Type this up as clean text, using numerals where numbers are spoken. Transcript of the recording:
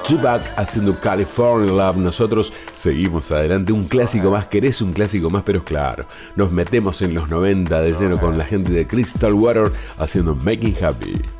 Tupac haciendo California Love. Nosotros seguimos adelante. Un clásico más. ¿Querés un clásico más? Pero es claro, nos metemos en los 90 de lleno con la gente de Crystal Water haciendo Making Happy.